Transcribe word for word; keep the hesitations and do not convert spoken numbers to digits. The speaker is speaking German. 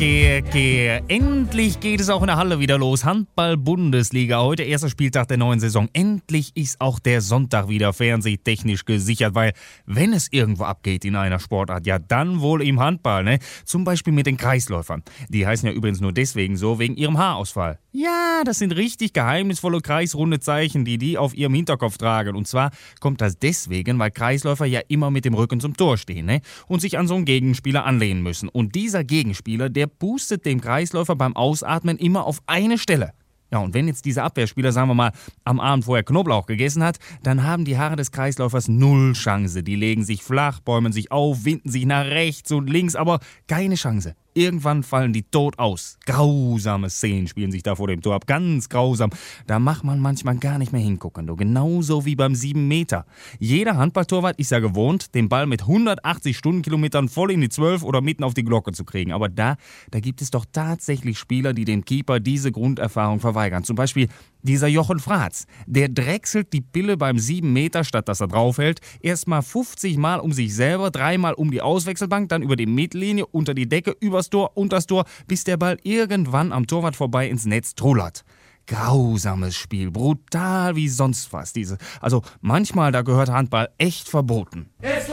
okay, okay. Endlich geht es auch in der Halle wieder los. Handball-Bundesliga. Heute erster Spieltag der neuen Saison. Endlich ist auch der Sonntag wieder fernsehtechnisch gesichert, weil wenn es irgendwo abgeht in einer Sportart, ja dann wohl im Handball, ne? Zum Beispiel mit den Kreisläufern. Die heißen ja übrigens nur deswegen so, wegen ihrem Haarausfall. Ja, das sind richtig geheimnisvolle kreisrunde Zeichen, die die auf ihrem Hinterkopf tragen. Und zwar kommt das deswegen, weil Kreisläufer ja immer mit dem Rücken zum Tor stehen, ne? Und sich an so einen Gegenspieler anlehnen müssen. Und dieser Gegenspieler, der pustet dem Kreisläufer beim Ausatmen immer auf eine Stelle. Ja, und wenn jetzt dieser Abwehrspieler, sagen wir mal, am Abend vorher Knoblauch gegessen hat, dann haben die Haare des Kreisläufers null Chance. Die legen sich flach, bäumen sich auf, winden sich nach rechts und links, aber keine Chance. Irgendwann fallen die tot aus. Grausame Szenen spielen sich da vor dem Tor ab. Ganz grausam. Da macht man manchmal gar nicht mehr hingucken. Du. Genauso wie beim sieben Meter. Jeder Handballtorwart ist ja gewohnt, den Ball mit hundertachtzig Stundenkilometern voll in die zwölf oder mitten auf die Glocke zu kriegen. Aber da, da gibt es doch tatsächlich Spieler, die dem Keeper diese Grunderfahrung verweigern. Zum Beispiel dieser Jochen Fratz. Der drechselt die Pille beim sieben Meter, statt dass er draufhält, erstmal fünfzig Mal um sich selber, dreimal um die Auswechselbank, dann über die Mittellinie, unter die Decke, übers Tor, unters Tor, bis der Ball irgendwann am Torwart vorbei ins Netz trullert. Grausames Spiel, brutal wie sonst was. Diese. Also manchmal, da gehört Handball echt verboten.